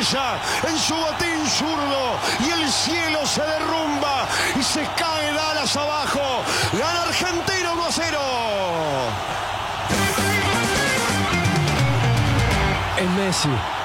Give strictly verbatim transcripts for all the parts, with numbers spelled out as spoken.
cabeza en su botín zurdo y el cielo se derrumba y se cae Dallas abajo. Gana Argentina uno a cero. Es Messi.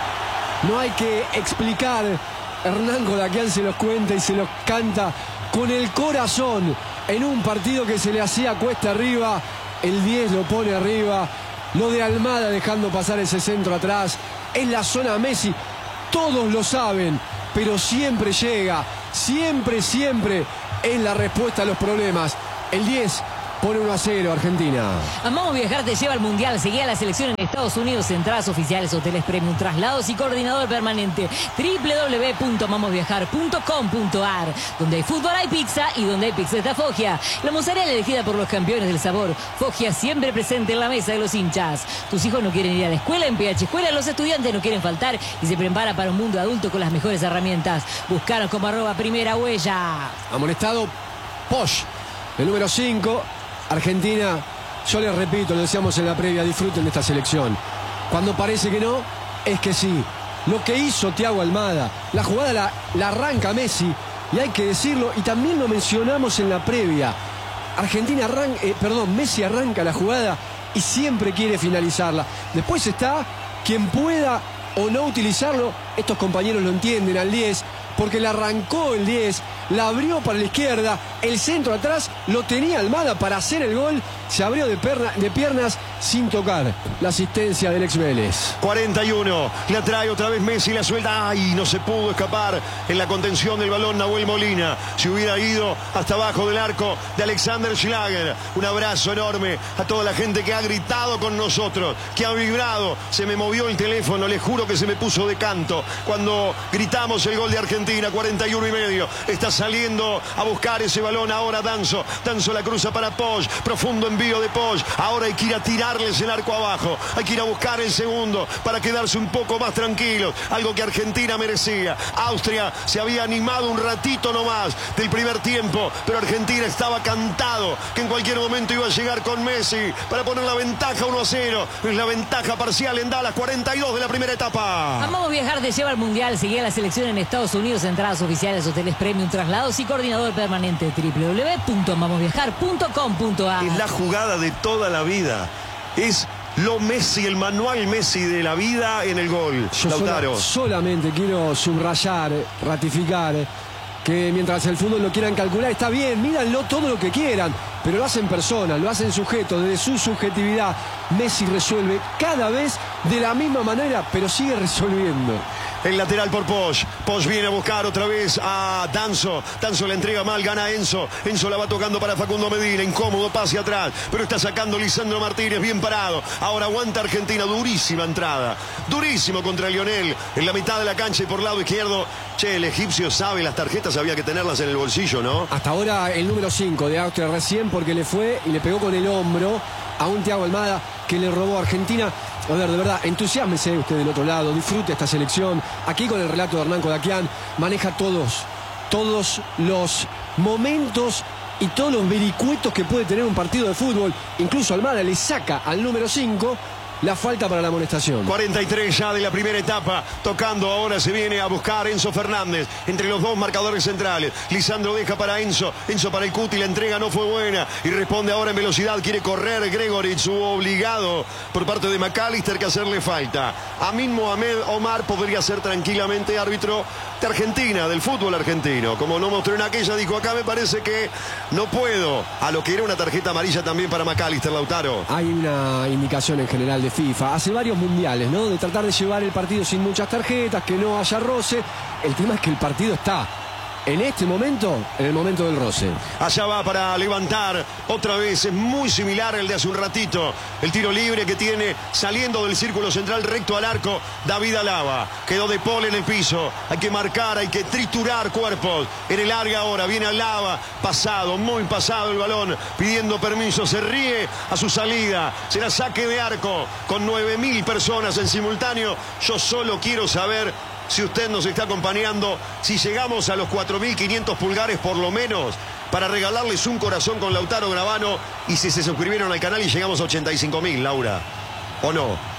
No hay que explicar. Hernán Colaquian se los cuenta y se los canta con el corazón. En un partido que se le hacía cuesta arriba, el diez lo pone arriba. Lo de Almada dejando pasar ese centro atrás. Es la zona Messi. Todos lo saben, pero siempre llega. Siempre, siempre es la respuesta a los problemas. El diez pone uno a cero Argentina. Amamos Viajar te lleva al Mundial. Seguí a la selección en Estados Unidos. Entradas oficiales, hoteles premium, traslados y coordinador permanente. doble u doble u doble u punto amamos viajar punto com punto a r. Donde hay fútbol hay pizza y donde hay pizza está Foggia. La mozzarella elegida por los campeones del sabor. Foggia siempre presente en la mesa de los hinchas. Tus hijos no quieren ir a la escuela. En P H Escuela los estudiantes no quieren faltar y se prepara para un mundo adulto con las mejores herramientas. Buscaros como arroba primera huella. Amonestado Posch, el número cinco. Argentina, yo les repito, lo decíamos en la previa, disfruten de esta selección. Cuando parece que no, es que sí. Lo que hizo Thiago Almada, la jugada la, la arranca Messi, y hay que decirlo, y también lo mencionamos en la previa. Argentina arranca, eh, perdón, Messi arranca la jugada y siempre quiere finalizarla. Después está quien pueda o no utilizarlo. Estos compañeros lo entienden al diez, porque la arrancó el diez, la abrió para la izquierda, el centro atrás lo tenía Almada para hacer el gol, se abrió de, perna, de piernas sin tocar. La asistencia del ex Vélez. cuarenta y uno, la trae otra vez Messi, la suelta, ay, no se pudo escapar en la contención del balón Nahuel Molina. Si hubiera ido hasta abajo del arco de Alexander Schlager. Un abrazo enorme a toda la gente que ha gritado con nosotros, que ha vibrado. Se me movió el teléfono, les juro que se me puso de canto cuando gritamos el gol de Argentina. Cuarenta y uno y medio, está saliendo a buscar ese balón ahora Danzo. Danzo la cruza para Posch, profundo envío de Posch. Ahora hay que ir a tirarles el arco abajo, hay que ir a buscar el segundo para quedarse un poco más tranquilos, algo que Argentina merecía. Austria se había animado un ratito nomás del primer tiempo, pero Argentina estaba cantado que en cualquier momento iba a llegar con Messi para poner la ventaja uno a cero. Es la ventaja parcial en Dallas, cuarenta y dos de la primera etapa. Amamos Viajar te lleva al Mundial. Seguí a la selección en Estados Unidos. Entradas oficiales, hoteles premium, traslados y coordinador permanente. doble u doble u doble u punto amamos viajar punto com punto a r. Es la jugada de toda la vida. Es lo Messi, el manual Messi de la vida en el gol. Yo Lautaro. Sola, solamente quiero subrayar, ratificar, que mientras el fútbol lo quieran calcular, está bien, míranlo todo lo que quieran, pero lo hacen personas, lo hacen sujetos, desde su subjetividad. Messi resuelve cada vez de la misma manera, pero sigue resolviendo. El lateral por Posch. Posch viene a buscar otra vez a Danzo. Danzo la entrega mal, gana Enzo. Enzo la va tocando para Facundo Medina. Incómodo pase atrás, pero está sacando Lisandro Martínez, bien parado. Ahora aguanta Argentina, durísima entrada. Durísimo contra Lionel. En la mitad de la cancha y por lado izquierdo. Che, el egipcio sabe las tarjetas, había que tenerlas en el bolsillo, ¿no? Hasta ahora el número cinco de Austria recién, porque le fue y le pegó con el hombro a un Thiago Almada que le robó a Argentina. A ver, de verdad, entusiásmese usted del otro lado, disfrute esta selección. Aquí con el relato de Hernán Colaquian, maneja todos, todos los momentos y todos los vericuetos que puede tener un partido de fútbol. Incluso Almada le saca al número cinco la falta para la amonestación. cuarenta y tres ya de la primera etapa. Tocando ahora se viene a buscar Enzo Fernández entre los dos marcadores centrales. Lisandro deja para Enzo. Enzo para el Cuti. La entrega no fue buena. Y responde ahora en velocidad. Quiere correr Gregoritsch. Su obligado por parte de McAllister que hacerle falta. Amin Mohamed Omar podría ser tranquilamente árbitro de Argentina, del fútbol argentino. Como no mostró en aquella, dijo acá me parece que no puedo. A lo que era una tarjeta amarilla también para McAllister, Lautaro. Hay una indicación en general de FIFA hace varios mundiales, ¿no? De tratar de llevar el partido sin muchas tarjetas, que no haya roce. El tema es que el partido está en este momento, en el momento del roce. Allá va para levantar otra vez, es muy similar al de hace un ratito. El tiro libre que tiene saliendo del círculo central recto al arco David Alaba. Quedó De Paul en el piso, hay que marcar, hay que triturar cuerpos. En el área ahora viene Alaba, pasado, muy pasado el balón, pidiendo permiso, se ríe a su salida. Será saque de arco con nueve mil personas en simultáneo. Yo solo quiero saber si usted nos está acompañando, si llegamos a los cuatro mil quinientos pulgares por lo menos, para regalarles un corazón con Lautaro Gravano, y si se suscribieron al canal y llegamos a ochenta y cinco mil, Laura, ¿o no?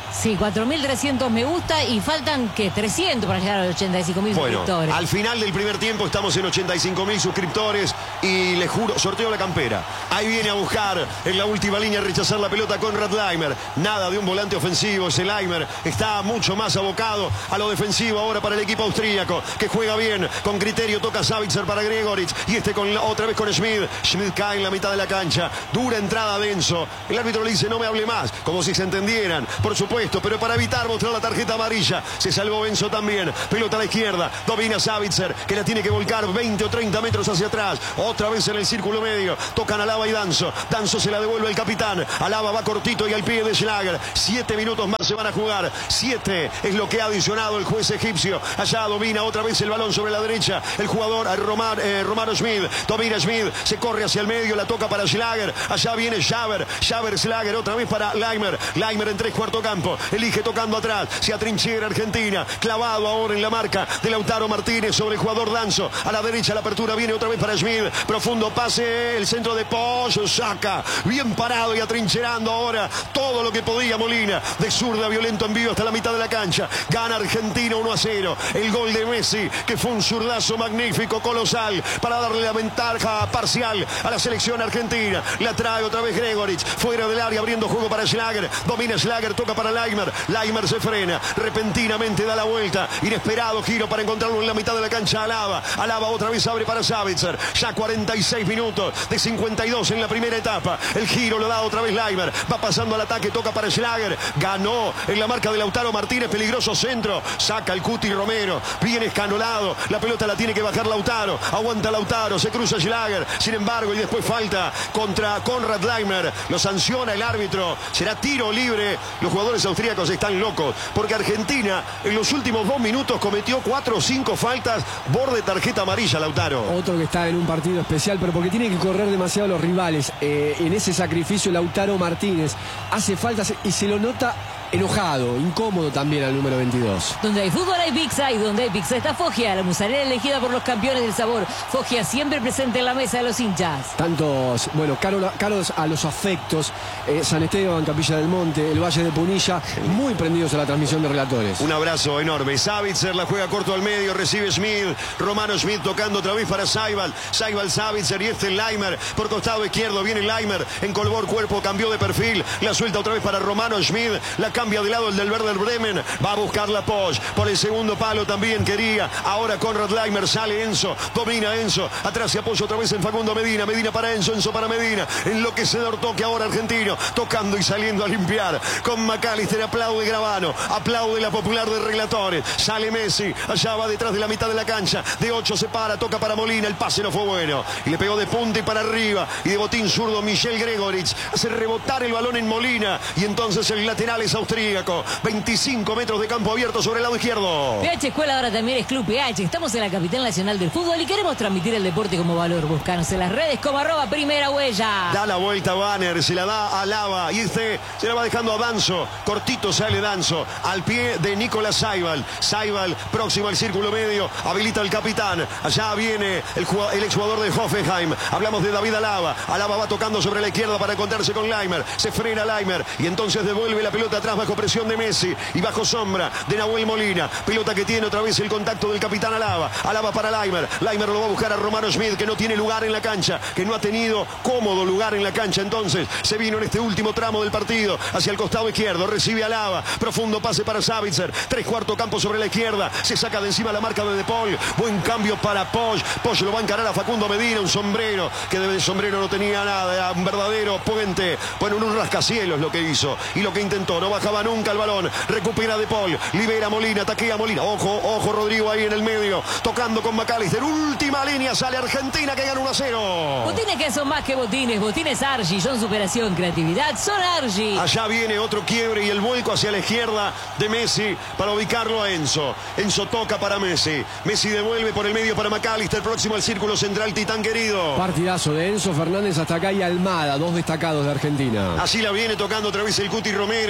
Sí, cuatro mil trescientos me gusta y faltan, ¿qué? trescientos para llegar a los ochenta y cinco mil bueno, suscriptores. Al final del primer tiempo estamos en ochenta y cinco mil suscriptores y les juro, sorteo la campera. Ahí viene a buscar en la última línea, rechazar la pelota Konrad Laimer. Nada de un volante ofensivo, ese Laimer está mucho más abocado a lo defensivo ahora para el equipo austríaco, que juega bien, con criterio, toca Sabitzer para Gregoritsch y este con la, otra vez con Schmid. Schmid cae en la mitad de la cancha, dura entrada Denso. El árbitro le dice no me hable más, como si se entendieran, por supuesto, pero para evitar mostrar la tarjeta amarilla. Se salvó Enzo también, pelota a la izquierda, domina Sabitzer, que la tiene que volcar veinte o treinta metros hacia atrás, otra vez en el círculo medio, tocan Alaba y Danso, Danso se la devuelve el capitán, Alaba va cortito y al pie de Schlager. Siete minutos más se van a jugar, siete es lo que ha adicionado el juez egipcio. Allá domina otra vez el balón sobre la derecha, el jugador Romar, eh, Romano Schmid, domina Schmid, se corre hacia el medio, la toca para Schlager, allá viene Schaber, Schaber Schlager otra vez para Laimer, Laimer en tres cuarto campo, elige tocando atrás, se atrinchera Argentina, clavado ahora en la marca de Lautaro Martínez sobre el jugador Danso, a la derecha la apertura viene otra vez para Schmid, profundo pase, el centro de Pollo, saca, bien parado y atrincherando ahora todo lo que podía Molina, de zurda, violento envío hasta la mitad de la cancha, gana Argentina uno a cero, el gol de Messi, que fue un zurdazo magnífico, colosal, para darle la ventaja parcial a la selección argentina, la trae otra vez Gregoritsch, fuera del área, abriendo juego para Schlager, domina Schlager, toca para Laimer, Laimer se frena, repentinamente da la vuelta, inesperado giro para encontrarlo en la mitad de la cancha, Alaba, Alaba otra vez abre para Sabitzer, ya cuarenta y seis minutos de cincuenta y dos en la primera etapa, el giro lo da otra vez Laimer, va pasando al ataque, toca para Schlager, ganó en la marca de Lautaro Martínez, peligroso centro, saca el Cuti Romero, bien escanolado, la pelota la tiene que bajar Lautaro, aguanta Lautaro, se cruza Schlager, sin embargo, y después falta contra Konrad Laimer, lo sanciona el árbitro, será tiro libre. Los jugadores austríacos están locos, porque Argentina en los últimos dos minutos cometió cuatro o cinco faltas, borde tarjeta amarilla, Lautaro. Otro que está en un partido especial, pero porque tiene que correr demasiado los rivales. Eh, en ese sacrificio Lautaro Martínez hace faltas y se lo nota enojado, incómodo también al número veintidós. Donde hay fútbol hay pizza y donde hay pizza está Foggia, la mozzarella elegida por los campeones del sabor. Foggia siempre presente en la mesa de los hinchas. Tantos, bueno, caros, caros a los afectos, eh, San Esteban, Capilla del Monte, el Valle de Punilla, muy prendidos a la transmisión de relatores. Un abrazo enorme. Sabitzer la juega corto al medio, recibe Schmid, Romano Schmid tocando otra vez para Saibal, Saibal Sabitzer y este Laimer por costado izquierdo, viene Laimer, encolvó el cuerpo, cambió de perfil, la suelta otra vez para Romano Schmid, la cambia de lado el del Werder Bremen, va a buscar la Posch, por el segundo palo también quería, ahora Konrad Laimer, sale Enzo, domina Enzo, atrás se apoya otra vez en Facundo Medina, Medina para Enzo, Enzo para Medina, enloquecedor toque ahora argentino, tocando y saliendo a limpiar, con McAllister, aplaude Gravano, aplaude la popular de relatores, sale Messi, allá va detrás de la mitad de la cancha, de ocho se para, toca para Molina, el pase no fue bueno, y le pegó de punta y para arriba, y de botín zurdo Michel Gregoritsch, hace rebotar el balón en Molina, y entonces el lateral es austríaco, veinticinco metros de campo abierto sobre el lado izquierdo. P H Escuela ahora también es Club P H. Estamos en la capital nacional del fútbol y queremos transmitir el deporte como valor. Búscanos en las redes como arroba primera huella. Da la vuelta Banner, se la da a Lava y este se la va dejando a Danso. Cortito sale Danso al pie de Nicolás Saibal. Saibal próximo al círculo medio, habilita el capitán. Allá viene el, el exjugador de Hoffenheim. Hablamos de David Alaba. Alaba va tocando sobre la izquierda para encontrarse con Laimer. Se frena Laimer y entonces devuelve la pelota atrás bajo presión de Messi y bajo sombra de Nahuel Molina, pelota que tiene otra vez el contacto del capitán Alaba, Alaba para Laimer, Laimer lo va a buscar a Romano Schmid, que no tiene lugar en la cancha, que no ha tenido cómodo lugar en la cancha, entonces se vino en este último tramo del partido hacia el costado izquierdo, recibe a Alaba, profundo pase para Sabitzer, tres cuarto campo sobre la izquierda, se saca de encima la marca de De Paul, buen cambio para Posch, Posch lo va a encarar a Facundo Medina, un sombrero, que de sombrero no tenía nada, era un verdadero puente, bueno, en un rascacielos lo que hizo, y lo que intentó, no bajaba nunca el balón, recupera De Paul, libera Molina, taquea Molina, ojo, ojo Rodrigo ahí en el medio, tocando con McAllister, última línea, sale Argentina que gana uno a cero. Botines que son más que botines, botines Argy, son superación, creatividad, son Argy. Allá viene otro quiebre y el vuelco hacia la izquierda de Messi para ubicarlo a Enzo. Enzo toca para Messi, Messi devuelve por el medio para McAllister, próximo al círculo central, Titán querido. Partidazo de Enzo Fernández hasta acá y Almada, dos destacados de Argentina. Así la viene tocando otra vez el Cuti Romero, se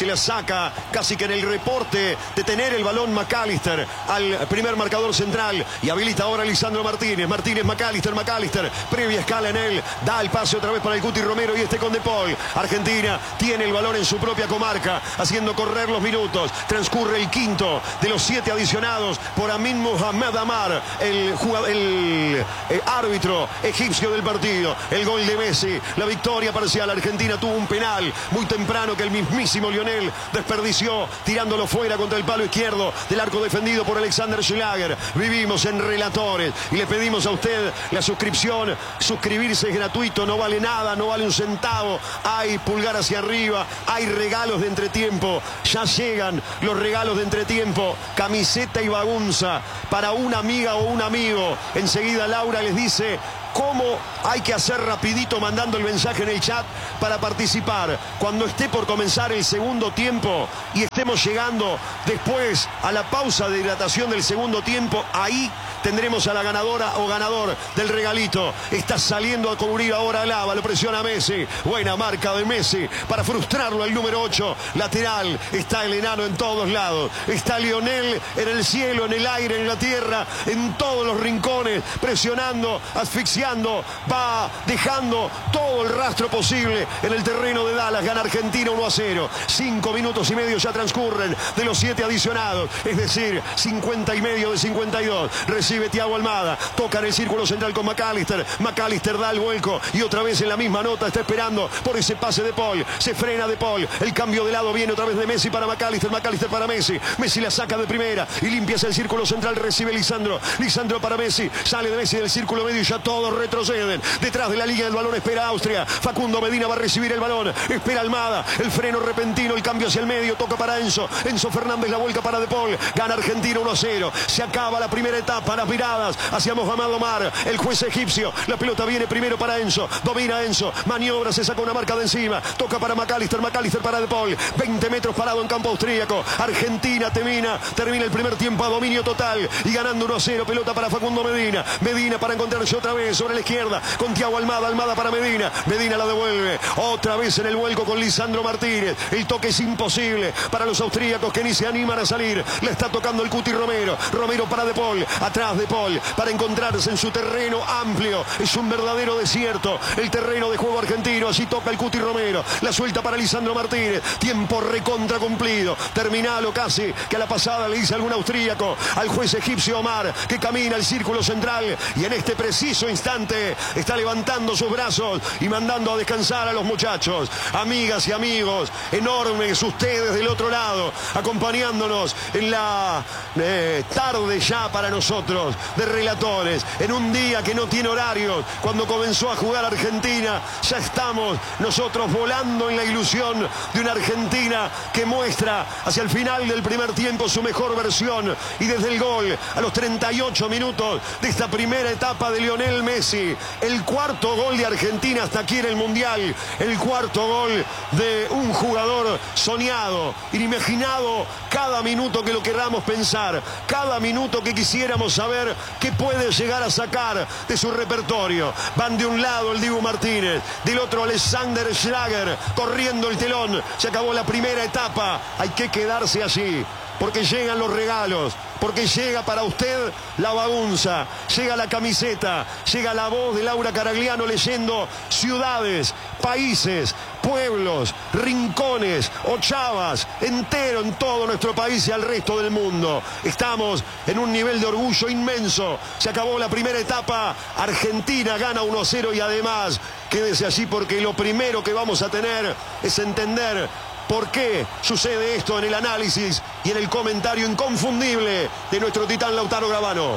la saca casi que en el reporte de tener el balón McAllister al primer marcador central y habilita ahora Lisandro Martínez. Martínez, McAllister, McAllister, previa escala en él, da el pase otra vez para el Cuti Romero y este con De Paul. Argentina tiene el balón en su propia comarca, haciendo correr los minutos. Transcurre el quinto de los siete adicionados por Amin Mohamed Amar, el, jugador, el eh, árbitro egipcio del partido. El gol de Messi, la victoria parcial. Argentina tuvo un penal muy temprano que el mismísimo Lionel desperdició, tirándolo fuera contra el palo izquierdo del arco defendido por Alexander Schlager. Vivimos en Relatores y le pedimos a usted la suscripción. Suscribirse es gratuito, no vale nada, no vale un centavo. Hay pulgar hacia arriba, hay regalos de entretiempo. Ya llegan los regalos de entretiempo. Camiseta y bagunza para una amiga o un amigo. Enseguida Laura les dice cómo hay que hacer rapidito mandando el mensaje en el chat para participar. Cuando esté por comenzar el segundo tiempo y estemos llegando después a la pausa de hidratación del segundo tiempo, ahí tendremos a la ganadora o ganador del regalito. Está saliendo a cubrir ahora Lava, lo presiona Messi. Buena marca de Messi para frustrarlo al número ocho. Lateral, está el enano en todos lados. Está Lionel en el cielo, en el aire, en la tierra, en todos los rincones, presionando, asfixiando, va dejando todo el rastro posible en el terreno de Dallas. Gana Argentina uno a cero. Cinco minutos y medio ya transcurren de los siete adicionados, es decir, cincuenta y medio de cincuenta y dos. Recibe Thiago Almada, toca en el círculo central con McAllister. McAllister da el vuelco y otra vez en la misma nota está esperando por ese pase de Paul. Se frena de Paul. El cambio de lado viene otra vez de Messi para McAllister. McAllister para Messi. Messi la saca de primera y limpia el círculo central. Recibe Lisandro. Lisandro para Messi. Sale de Messi del círculo medio y ya todos retroceden. Detrás de la línea del balón espera Austria. Facundo Medina va a recibir el balón. Espera Almada. El freno repentino. El cambio hacia el medio. Toca para Enzo. Enzo Fernández la vuelca para De Paul. Gana Argentina uno a cero. Se acaba la primera etapa. Las miradas hacia Mohamed Omar, el juez egipcio. La pelota viene primero para Enzo. Domina Enzo. Maniobra, se saca una marca de encima. Toca para McAllister. McAllister para De Paul. veinte metros parado en campo austríaco. Argentina termina, termina el primer tiempo a dominio total y ganando uno a cero. Pelota para Facundo Medina. Medina para encontrarse otra vez sobre la izquierda con Thiago Almada. Almada para Medina. Medina la devuelve. Otra vez en el vuelco con Lisandro Martínez. El toque es imposible para los austríacos que ni se animan a salir. Le está tocando el Cuti Romero. Romero para De Paul. Atrás De Paul para encontrarse en su terreno amplio. Es un verdadero desierto el terreno de juego argentino. Así toca el Cuti Romero. La suelta para Lisandro Martínez. Tiempo recontra cumplido. Terminalo casi que a la pasada le dice algún austríaco al juez egipcio Omar, que camina al círculo central y en este preciso instante está levantando sus brazos y mandando a descansar a los muchachos. Amigas y amigos, enormes ustedes del otro lado, acompañándonos en la eh, tarde ya para nosotros de Relatores, en un día que no tiene horarios. Cuando comenzó a jugar Argentina, ya estamos nosotros volando en la ilusión de una Argentina que muestra hacia el final del primer tiempo su mejor versión, y desde el gol a los treinta y ocho minutos de esta primera etapa de Lionel Messi, el cuarto gol de Argentina hasta aquí en el Mundial, el cuarto gol de un jugador soñado, inimaginado, cada minuto que lo queramos pensar, cada minuto que quisiéramos saber qué puede llegar a sacar de su repertorio. Van de un lado el Dibu Martínez, del otro Alexander Schlager, corriendo el telón. Se acabó la primera etapa, hay que quedarse allí, porque llegan los regalos, porque llega para usted la bagunza, llega la camiseta, llega la voz de Laura Caragliano leyendo ciudades, países, pueblos, rincones, ochavas, entero en todo nuestro país y al resto del mundo. Estamos en un nivel de orgullo inmenso. Se acabó la primera etapa, Argentina gana uno a cero y además quédese allí porque lo primero que vamos a tener es entender por qué sucede esto en el análisis y en el comentario inconfundible de nuestro titán Lautaro Gravano.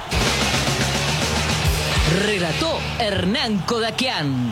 Relató Hernán Kodakian.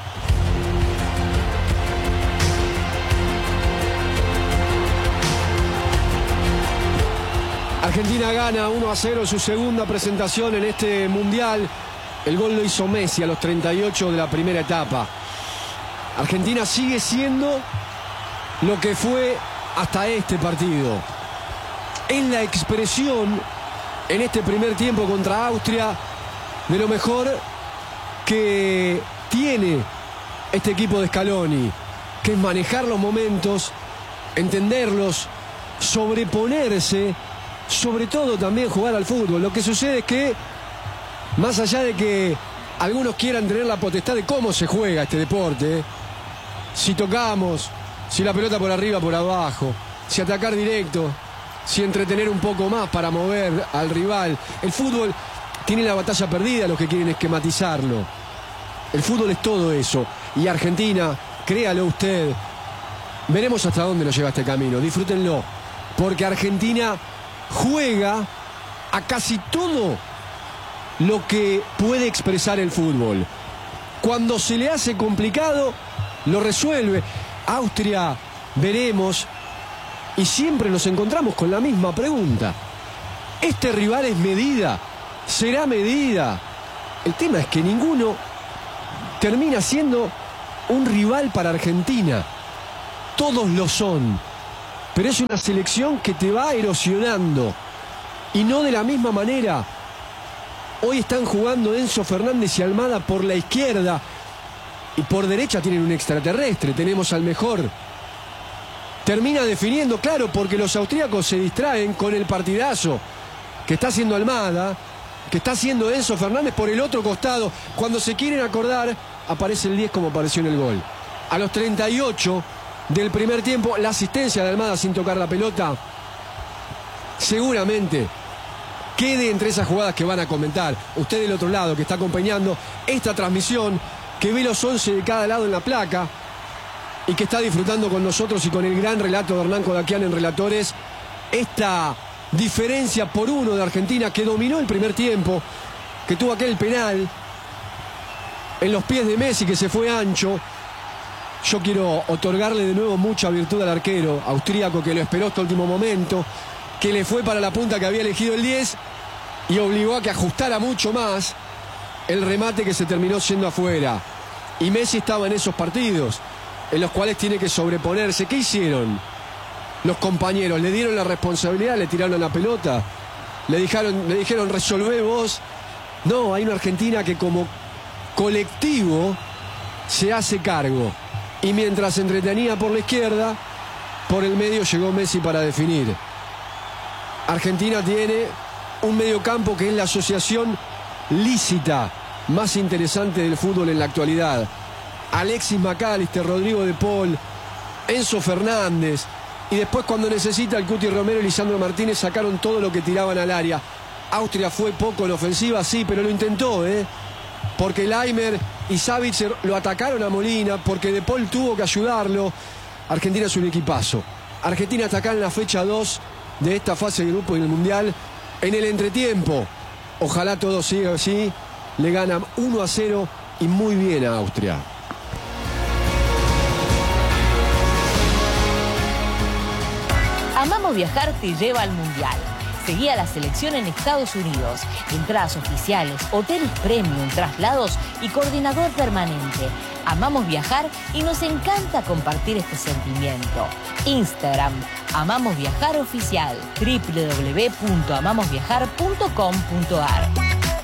Argentina gana uno a cero su segunda presentación en este Mundial. El gol lo hizo Messi a los treinta y ocho de la primera etapa. Argentina sigue siendo lo que fue hasta este partido. Es la expresión en este primer tiempo contra Austria de lo mejor que tiene este equipo de Scaloni, que es manejar los momentos, entenderlos, sobreponerse, sobre todo también jugar al fútbol. Lo que sucede es que, más allá de que algunos quieran tener la potestad de cómo se juega este deporte, si tocamos, si la pelota por arriba, por abajo, si atacar directo, si entretener un poco más para mover al rival, el fútbol tiene la batalla perdida, los que quieren esquematizarlo. El fútbol es todo eso. Y Argentina, créalo usted, veremos hasta dónde nos lleva este camino, disfrútenlo, porque Argentina juega a casi todo lo que puede expresar el fútbol. Cuando se le hace complicado, lo resuelve. Austria, veremos, y siempre nos encontramos con la misma pregunta. ¿Este rival es medida? ¿Será medida? El tema es que ninguno termina siendo un rival para Argentina. Todos lo son, pero es una selección que te va erosionando, y no de la misma manera. Hoy están jugando Enzo Fernández y Almada por la izquierda, y por derecha tienen un extraterrestre. Tenemos al mejor. Termina definiendo, claro, porque los austríacos se distraen con el partidazo que está haciendo Almada, que está haciendo Enzo Fernández por el otro costado. Cuando se quieren acordar, aparece el diez como apareció en el gol. A los treinta y ocho del primer tiempo, la asistencia de Almada sin tocar la pelota seguramente quede entre esas jugadas que van a comentar. Usted del otro lado, que está acompañando esta transmisión, que ve los once de cada lado en la placa y que está disfrutando con nosotros y con el gran relato de Hernán Kodakian en Relatores, esta diferencia por uno de Argentina, que dominó el primer tiempo, que tuvo aquel penal en los pies de Messi, que se fue ancho. Yo quiero otorgarle de nuevo mucha virtud al arquero austríaco, que lo esperó hasta el último momento, que le fue para la punta que había elegido el diez y obligó a que ajustara mucho más el remate, que se terminó yendo afuera. Y Messi estaba en esos partidos en los cuales tiene que sobreponerse. ¿Qué hicieron los compañeros? Le dieron la responsabilidad, le tiraron la pelota, le dijeron, le dijeron resolvé vos. No, hay una Argentina que como colectivo se hace cargo, y mientras se entretenía por la izquierda, por el medio llegó Messi para definir. Argentina tiene un mediocampo que es la asociación lícita más interesante del fútbol en la actualidad. Alexis McAllister, Rodrigo de Paul, Enzo Fernández, y después cuando necesita el Cuti Romero y Lisandro Martínez sacaron todo lo que tiraban al área. Austria fue poco en ofensiva, sí, pero lo intentó, ¿eh? Porque Laimer y Savitzer lo atacaron a Molina, porque De Paul tuvo que ayudarlo. Argentina es un equipazo. Argentina está acá en la fecha dos de esta fase de grupo en el Mundial. En el entretiempo, ojalá todo siga así, le ganan uno a cero y muy bien a Austria. Amamos Viajar te lleva al Mundial. Seguí a la selección en Estados Unidos. Entradas oficiales, hoteles premium, traslados y coordinador permanente. Amamos viajar y nos encanta compartir este sentimiento. Instagram, Amamos Viajar Oficial, w w w punto amamos viajar punto com punto a r.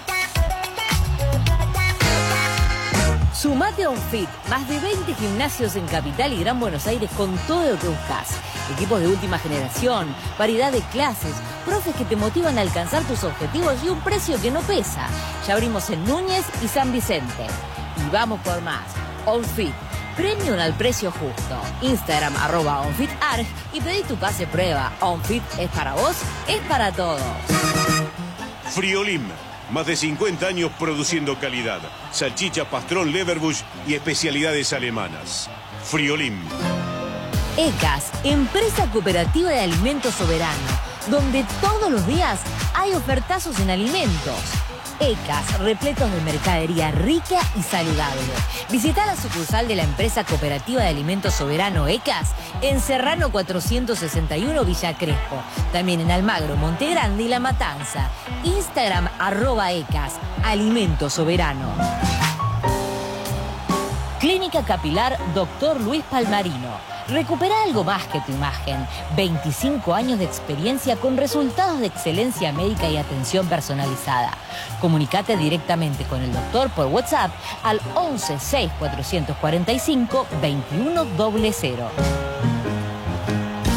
Sumate a OnFit, más de veinte gimnasios en Capital y Gran Buenos Aires con todo lo que buscas. Equipos de última generación, variedad de clases, profes que te motivan a alcanzar tus objetivos y un precio que no pesa. Ya abrimos en Núñez y San Vicente. Y vamos por más. OnFit, premium al precio justo. Instagram arroba OnFitArg y pedí tu pase prueba. OnFit es para vos, es para todos. Friolim, más de cincuenta años produciendo calidad. Salchicha, pastrón, Leverbush y especialidades alemanas. Friolim. ECAS, Empresa Cooperativa de Alimentos Soberano, donde todos los días hay ofertazos en alimentos. ECAS, repletos de mercadería rica y saludable. Visita la sucursal de la Empresa Cooperativa de Alimentos Soberano ECAS en Serrano cuatrocientos sesenta y uno Villa Crespo. También en Almagro, Monte Grande y La Matanza. Instagram arroba ECAS, Alimento Soberano. Clínica Capilar Doctor Luis Palmarino. Recupera algo más que tu imagen. veinticinco años de experiencia con resultados de excelencia médica y atención personalizada. Comunicate directamente con el doctor por WhatsApp al once seis cuatrocientos cuarenta y cinco veintiuno cero cero.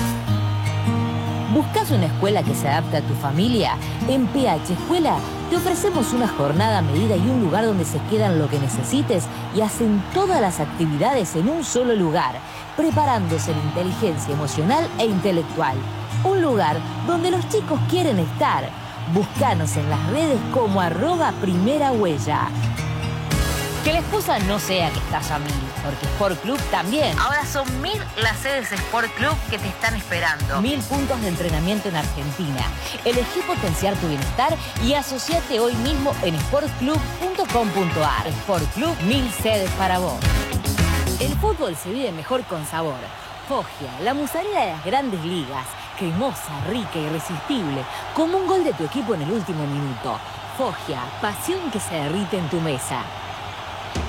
¿Buscas una escuela que se adapte a tu familia? En P H Escuela te ofrecemos una jornada a medida y un lugar donde se quedan lo que necesites y hacen todas las actividades en un solo lugar, preparándose en inteligencia emocional e intelectual. Un lugar donde los chicos quieren estar. Búscanos en las redes como arroba primera huella. Que la excusa no sea que estás a mil, porque Sport Club también. Ahora son mil las sedes Sport Club que te están esperando. Mil puntos de entrenamiento en Argentina. Elegí potenciar tu bienestar y asociate hoy mismo en sport club punto com punto ar. Sport Club, mil sedes para vos. El fútbol se vive mejor con sabor. Foggia, la musarela de las grandes ligas. Cremosa, rica, irresistible. Como un gol de tu equipo en el último minuto. Foggia, pasión que se derrite en tu mesa.